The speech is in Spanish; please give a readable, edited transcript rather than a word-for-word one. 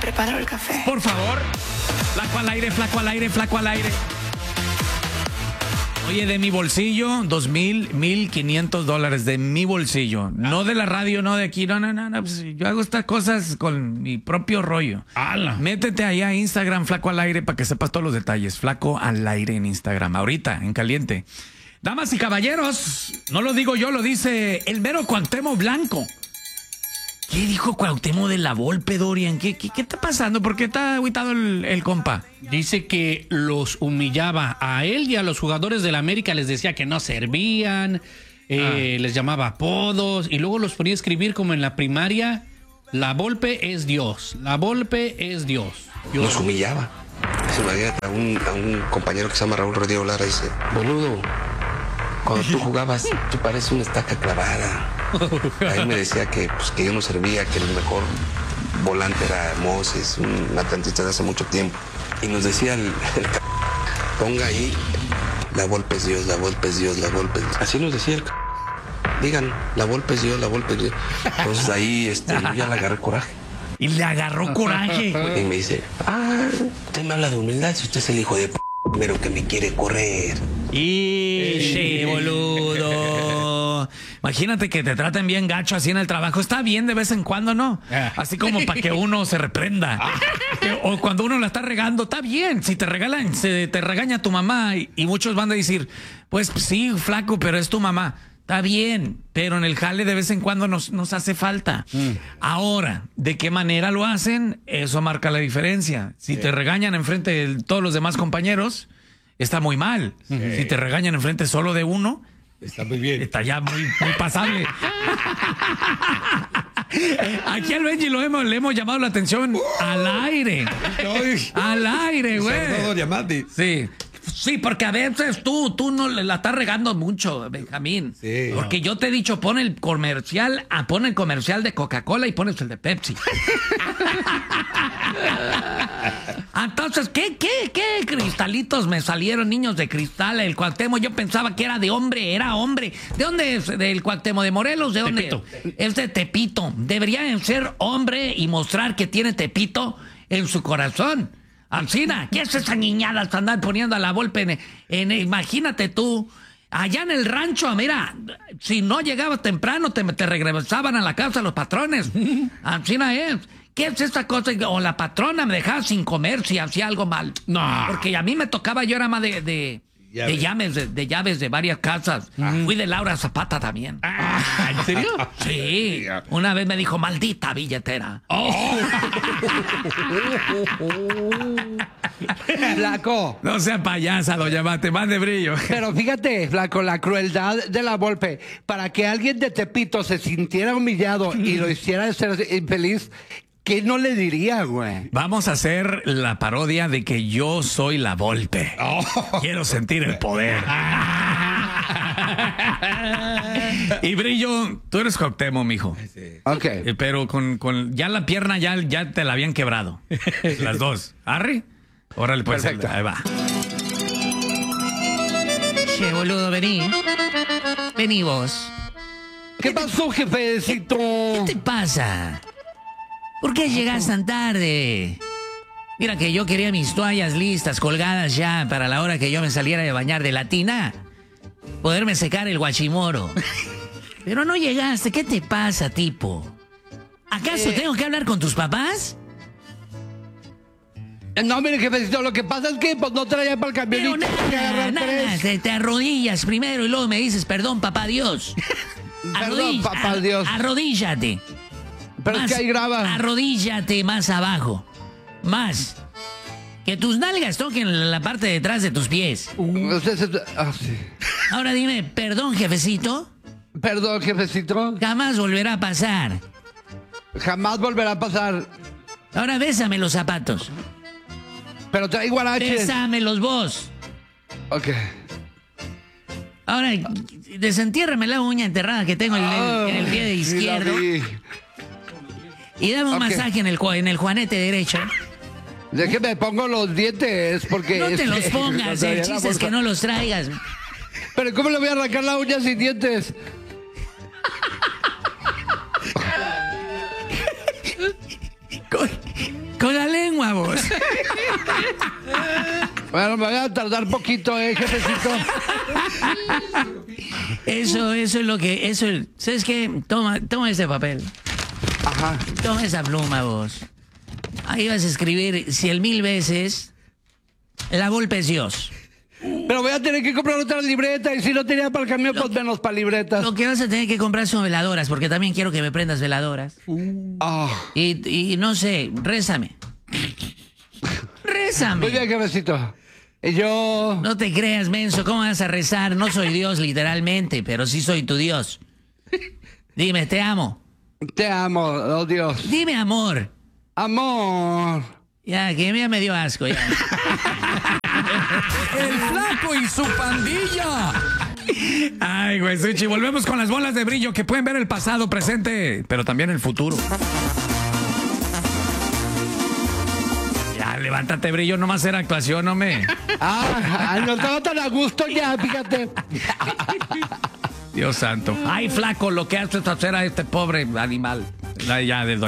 preparo el café. Por favor. Flaco al aire, flaco al aire, flaco al aire. Oye, de mi bolsillo, $1,500 de mi bolsillo. No de la radio, no de aquí, no. Pues yo hago estas cosas con mi propio rollo. ¡Hala! Métete allá a Instagram, Flaco al aire, para que sepas todos los detalles. Flaco al aire en Instagram, ahorita, en caliente. Damas y caballeros, no lo digo yo, lo dice el mero Cuauhtémoc Blanco. ¿Qué dijo Cuauhtémoc de la Volpe, Dorian? ¿Qué está pasando? ¿Por qué está agüitado el compa? Dice que los humillaba a él y a los jugadores del América, les decía que no servían, les llamaba apodos y luego los ponía a escribir como en la primaria: la Volpe es Dios, la Volpe es Dios. Nos humillaba. Imagínate a un compañero que se llama Raúl Rodríguez Lara, dice: boludo, cuando tú jugabas, tú pareces una estaca clavada. Ahí me decía que yo no servía, que el mejor volante era Moses, un atlantista de hace mucho tiempo. Y nos decía ponga ahí, la Volpe es Dios, la Volpe es Dios, la Volpe es Dios. Así nos decía digan, la Volpe es Dios, la Volpe es Dios. Entonces ahí yo ya le agarré coraje. Y le agarró coraje. Y me dice: usted me habla de humildad, si usted es el hijo de pero que me quiere correr. Sí, boludo. Imagínate que te traten bien gacho así en el trabajo. Está bien de vez en cuando, ¿no? Así como para que uno se reprenda. O cuando uno la está regando, está bien. Si te regalan, te regaña tu mamá y muchos van a decir: pues sí, flaco, pero es tu mamá. Está bien, pero en el jale de vez en cuando nos hace falta. Ahora, ¿de qué manera lo hacen? Eso marca la diferencia. Si te regañan enfrente de todos los demás compañeros, está muy mal. Si te regañan enfrente solo de uno, está muy bien. Está ya muy pasable. Aquí al Benji le hemos llamado la atención al aire. Al aire, güey. Sí. Sí, porque a veces tú no la estás regando mucho, Benjamín. Sí, porque yo te he dicho, pon el comercial de Coca-Cola y pones el de Pepsi. Entonces, ¿qué cristalitos me salieron, niños de cristal? El Cuauhtémoc, yo pensaba que era de hombre, era hombre. ¿De dónde es? ¿Del Cuauhtémoc? ¿De Morelos? ¿De dónde? Tepito. Es de Tepito. Debería ser hombre y mostrar que tiene Tepito en su corazón. Alcina, ¿qué es esa niñada? Andar poniendo a la Volpe imagínate tú, allá en el rancho, mira, si no llegabas temprano, te regresaban a la casa los patrones. Alcina es. ¿Qué es esta cosa? O la patrona me dejaba sin comer si hacía algo mal. No. Porque a mí me tocaba, yo era más de llaves de varias casas. Fui de Laura Zapata también. ¿En serio? Sí. Una vez me dijo: maldita billetera. Flaco. No sea payasa, lo llamaste, más de brillo. Pero fíjate, Flaco, la crueldad de la Volpe. Para que alguien de Tepito se sintiera humillado y lo hiciera ser infeliz, ¿qué no le diría, güey? Vamos a hacer la parodia de que yo soy la Volpe. Quiero sentir el poder. Y Brillo, tú eres Cuauhtémoc, mijo. Sí. Ok. Pero con ya la pierna ya te la habían quebrado. Las dos. ¿Arre? Órale, pues. Perfecto. Ahí va. Che, boludo, vení. Vení vos. ¿Qué pasó, jefecito? ¿Qué te pasa? ¿Por qué llegas tan tarde? Mira que yo quería mis toallas listas, colgadas ya para la hora que yo me saliera de bañar de la tina. Poderme secar el guachimoro. Pero no llegaste. ¿Qué te pasa, tipo? ¿Acaso tengo que hablar con tus papás? No, mire, jefecito, lo que pasa es que pues, no traía para el camionito. Pero nada, te arrodillas primero y luego me dices: perdón, papá Dios. Perdón, papá Dios. Arrodíllate. Pero es que ahí graba. Arrodíllate más abajo. Más. Que tus nalgas toquen la parte de atrás de tus pies. Sí. Ahora dime: perdón, jefecito. Perdón, jefecito. Jamás volverá a pasar. Jamás volverá a pasar. Ahora bésame los zapatos. Pero trae guaraches. Bésamelos vos. Ok. Ahora, desentiérrame la uña enterrada que tengo en el pie izquierdo. Y dame un masaje en el juanete derecho. Déjeme, pongo los dientes porque... No te los pongas, el chiste es que no los traigas. Pero ¿cómo le voy a arrancar la uña sin dientes? Con la Bueno, me voy a tardar poquito, jefecito. Eso es lo que... ¿Sabes qué? Toma ese papel. Ajá. Toma esa pluma, vos. Ahí vas a escribir 100,000 veces La Volpe es Dios. Pero voy a tener que comprar otra libreta y si no tenía para el camión, pues menos para libretas. Lo que vas a tener que comprar son veladoras, porque también quiero que me prendas veladoras. Y no sé, rézame. Rézame. Muy bien, jefecito. Y yo... No te creas, menso, ¿cómo vas a rezar? No soy Dios literalmente, pero sí soy tu Dios. Dime, te amo. Te amo, oh Dios. Dime amor. Amor. Ya, que ya me dio asco, ya. El Flaco y su pandilla. Ay, güey, Suchi, volvemos con las bolas de brillo que pueden ver el pasado, presente, pero también el futuro. Ya, levántate, brillo, no más hacer actuación, hombre. No estaba tan a gusto ya, fíjate. Dios santo. Ay, Flaco, lo que haces hacer a este pobre animal. Ya,